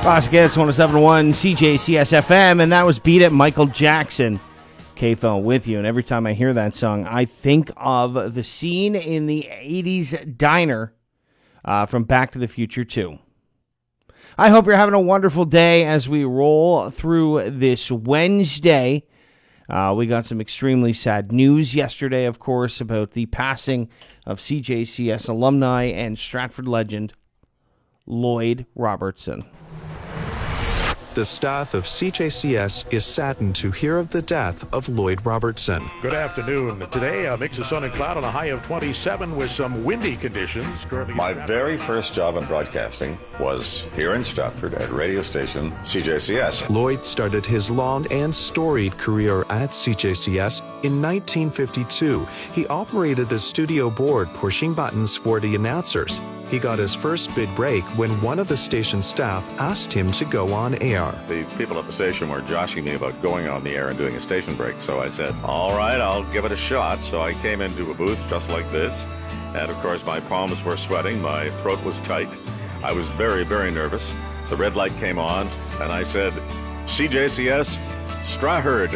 Ross Getz, 107.1 CJCS FM, and that was Beat It, Michael Jackson. K-Phone with you, and every time I hear that song, I think of the scene in the 80s diner from Back to the Future 2. I hope you're having a wonderful day as we roll through this Wednesday. We got some extremely sad news yesterday, of course, about the passing of CJCS alumni and Stratford legend Lloyd Robertson. The staff of CJCS is saddened to hear of the death of Lloyd Robertson. Good afternoon. Today, a mix of sun and cloud on a high of 27 with some windy conditions. Currently, my very first job in broadcasting was here in Stratford at radio station CJCS. Lloyd started his long and storied career at CJCS in 1952. He operated the studio board, pushing buttons for the announcers. He got his first big break when one of the station staff asked him to go on air. The people at the station were joshing me about going on the air and doing a station break, so I said, all right, I'll give it a shot. So I came into a booth just like this, and of course my palms were sweating, my throat was tight. I was very, very nervous. The red light came on, and I said, CJCS, Stratford.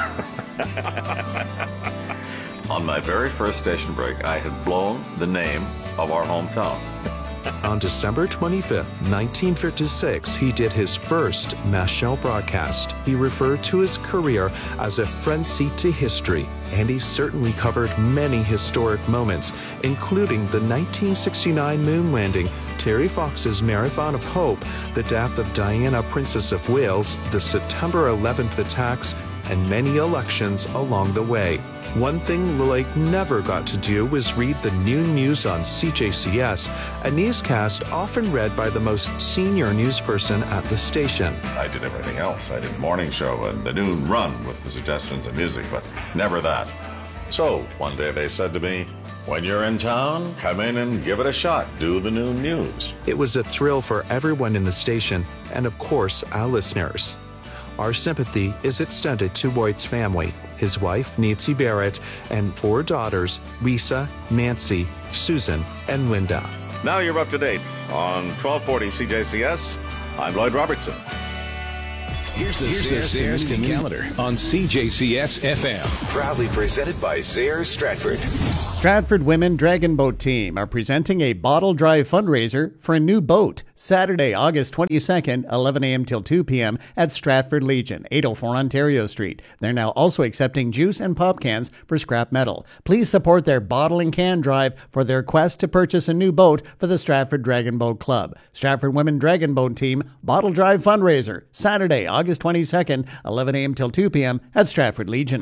On my very first station break, I had blown the name of our hometown. On December 25th, 1956, he did his first mass show broadcast. He referred to his career as a front seat to history, and he certainly covered many historic moments, including the 1969 moon landing, Terry Fox's Marathon of Hope, the death of Diana, Princess of Wales, the September 11th attacks, and many elections along the way. One thing Lloyd never got to do was read the noon news on CJCS, a newscast often read by the most senior newsperson at the station. I did everything else. I did morning show and the noon run with the suggestions and music, but never that. So one day they said to me, when you're in town, come in and give it a shot. Do the noon news. It was a thrill for everyone in the station, and of course, our listeners. Our sympathy is extended to Lloyd's family, his wife, Nancy Barrett, and 4 daughters, Risa, Nancy, Susan, and Linda. Now you're up to date on 1240 CJCS. I'm Lloyd Robertson. Here's the Zayre's calendar on CJCS FM. Proudly presented by Zayre Stratford. Stratford Women Dragon Boat Team are presenting a bottle drive fundraiser for a new boat Saturday, August 22nd, 11 a.m. till 2 p.m. at Stratford Legion, 804 Ontario Street. They're now also accepting juice and pop cans for scrap metal. Please support their bottle and can drive for their quest to purchase a new boat for the Stratford Dragon Boat Club. Stratford Women Dragon Boat Team Bottle Drive fundraiser Saturday, August 22nd, 11 a.m. till 2 p.m. at Stratford Legion.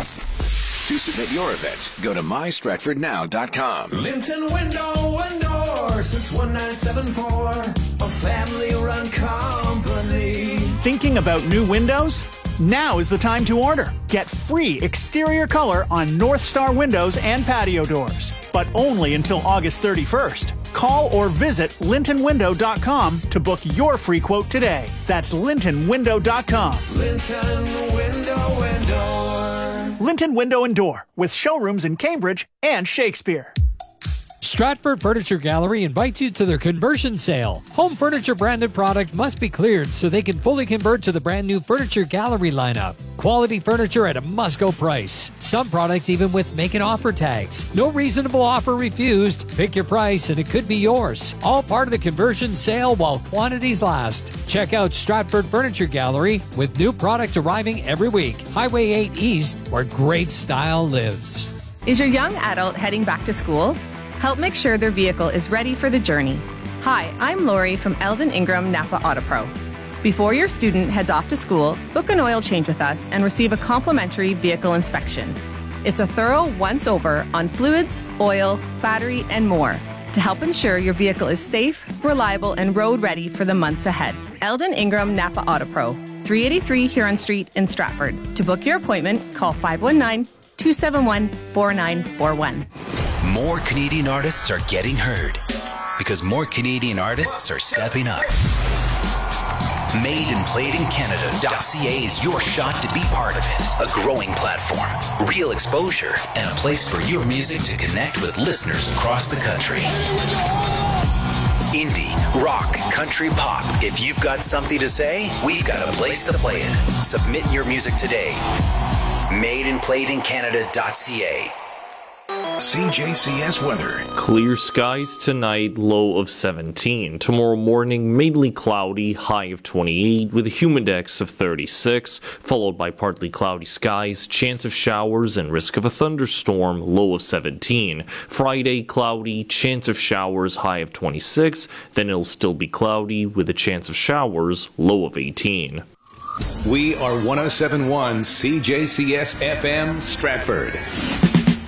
To submit your event, go to mystratfordnow.com. Linton Window and Door since 1974, a family-run company. Thinking about new windows? Now is the time to order. Get free exterior color on North Star windows and patio doors, but only until August 31st. Call or visit lintonwindow.com to book your free quote today. That's lintonwindow.com. Linton Window and Door. Linton Window and Door, with showrooms in Cambridge and Shakespeare. Stratford Furniture Gallery invites you to their conversion sale. Home furniture branded product must be cleared so they can fully convert to the brand new Furniture Gallery lineup. Quality furniture at a must-go price. Some products even with make an offer tags. No reasonable offer refused. Pick your price and it could be yours. All part of the conversion sale while quantities last. Check out Stratford Furniture Gallery with new products arriving every week. Highway 8 East, where great style lives. Is your young adult heading back to school? Help make sure their vehicle is ready for the journey. Hi, I'm Lori from Eldon Ingram Napa Auto Pro. Before your student heads off to school, book an oil change with us and receive a complimentary vehicle inspection. It's a thorough once-over on fluids, oil, battery, and more to help ensure your vehicle is safe, reliable, and road-ready for the months ahead. Eldon Ingram Napa Auto Pro, 383 Huron Street in Stratford. To book your appointment, call 519-271-4941. More Canadian artists are getting heard because more Canadian artists are stepping up. MadeandPlayedInCanada.ca is your shot to be part of it. A growing platform, real exposure, and a place for your music to connect with listeners across the country. Indie, rock, country, pop. If you've got something to say, we've got a place to play it. Submit your music today. madeandplayedincanada.ca. CJCS weather. Clear skies tonight, low of 17. Tomorrow morning, mainly cloudy, high of 28, with a humidex of 36, followed by partly cloudy skies, chance of showers and risk of a thunderstorm, low of 17. Friday, cloudy, chance of showers, high of 26, then it'll still be cloudy, with a chance of showers, low of 18. We are 107.1 CJCS FM Stratford.